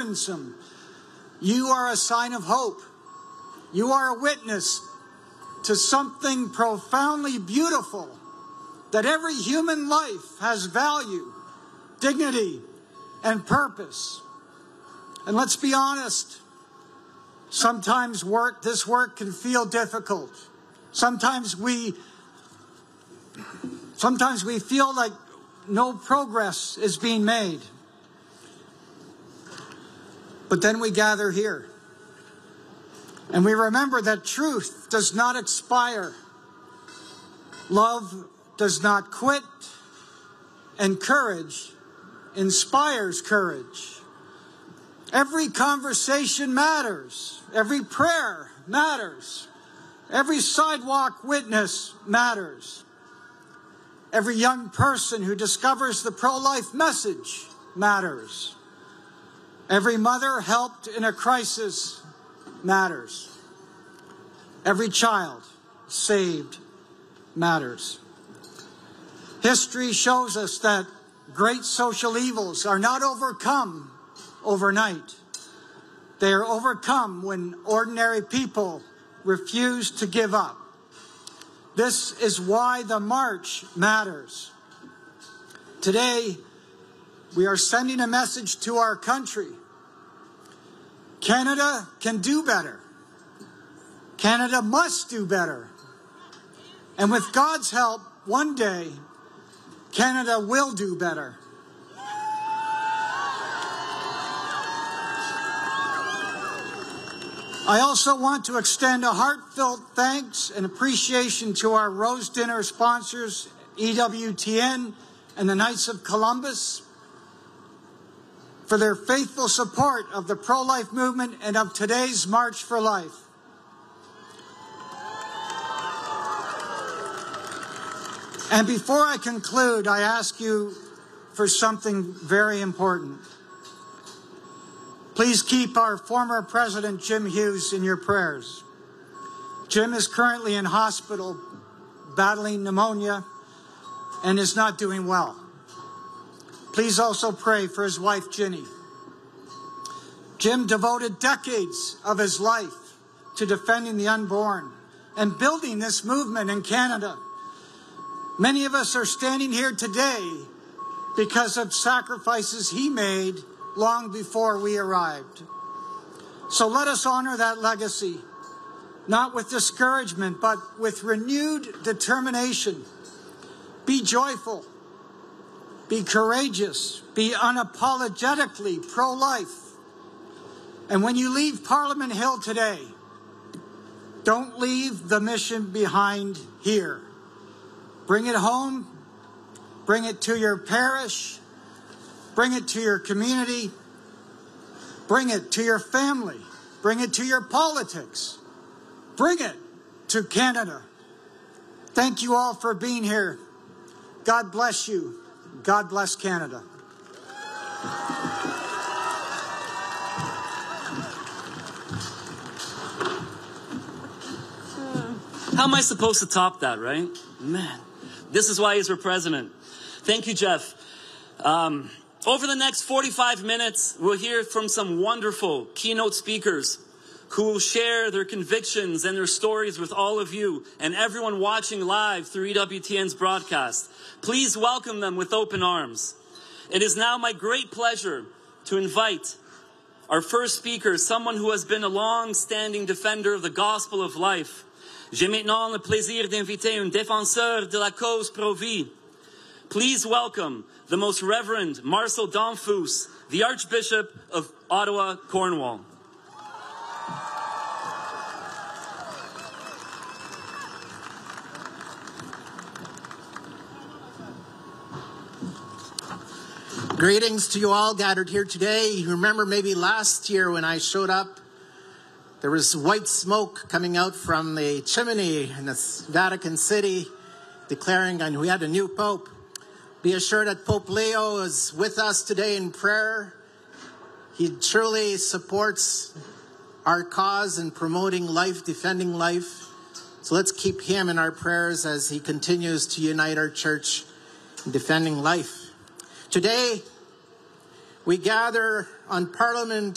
burdensome, you are a sign of hope. You are a witness to something profoundly beautiful, that every human life has value, dignity, and purpose. And let's be honest, sometimes this work can feel difficult. Sometimes we feel like no progress is being made. But then we gather here, and we remember that truth does not expire. Love does not quit, and courage inspires courage. Every conversation matters. Every prayer matters. Every sidewalk witness matters. Every young person who discovers the pro-life message matters. Every mother helped in a crisis matters. Every child saved matters. History shows us that great social evils are not overcome overnight. They are overcome when ordinary people refuse to give up. This is why the march matters. Today, we are sending a message to our country. Canada can do better. Canada must do better. And with God's help, one day, Canada will do better. I also want to extend a heartfelt thanks and appreciation to our Rose Dinner sponsors, EWTN and the Knights of Columbus, for their faithful support of the pro-life movement and of today's March for Life. And before I conclude, I ask you for something very important. Please keep our former President Jim Hughes in your prayers. Jim is currently in hospital battling pneumonia and is not doing well. Please also pray for his wife, Ginny. Jim devoted decades of his life to defending the unborn and building this movement in Canada. Many of us are standing here today because of sacrifices he made long before we arrived. So let us honor that legacy, not with discouragement, but with renewed determination. Be joyful, be courageous, be unapologetically pro-life. And when you leave Parliament Hill today, don't leave the mission behind here. Bring it home, bring it to your parish, bring it to your community, bring it to your family, bring it to your politics, bring it to Canada. Thank you all for being here. God bless you. God bless Canada. How am I supposed to top that, right? Man, this is why he's our president. Thank you, Jeff. Over the next 45 minutes, we'll hear from some wonderful keynote speakers who will share their convictions and their stories with all of you and everyone watching live through EWTN's broadcast. Please welcome them with open arms. It is now my great pleasure to invite our first speaker, someone who has been a long-standing defender of the gospel of life. J'ai maintenant le plaisir d'inviter un défenseur de la cause pro-vie. Please welcome the Most Reverend Marcel Domfus, the Archbishop of Ottawa, Cornwall. Greetings to you all gathered here today. You remember maybe last year when I showed up, there was white smoke coming out from the chimney in the Vatican City declaring, and we had a new Pope. Be assured that Pope Leo is with us today in prayer. He truly supports our cause in promoting life, defending life. So let's keep him in our prayers as he continues to unite our church in defending life. Today, we gather on Parliament